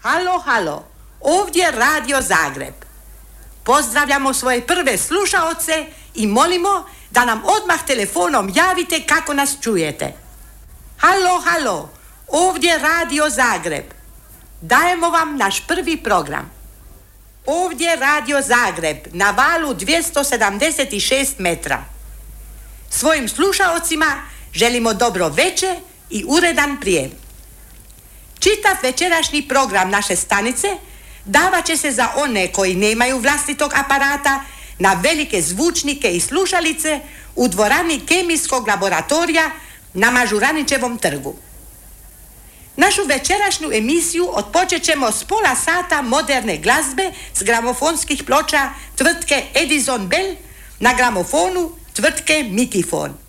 Halo, halo, ovdje Radio Zagreb. Pozdravljamo svoje prve slušaoce i molimo da nam odmah telefonom javite kako nas čujete. Halo, halo, ovdje Radio Zagreb. Dajemo vam naš prvi program. Ovdje Radio Zagreb na valu 276 metra. Svojim slušaocima želimo dobro večer i uredan prijem. Čitav večerašnji program naše stanice davat će se za one koji nemaju vlastitog aparata na velike zvučnike i slušalice u dvorani kemijskog laboratorija na Mažuranićevom trgu. Našu večerašnju emisiju otpočet ćemo s pola sata moderne glazbe s gramofonskih ploča tvrtke Edison Bell na gramofonu tvrtke Mikifon.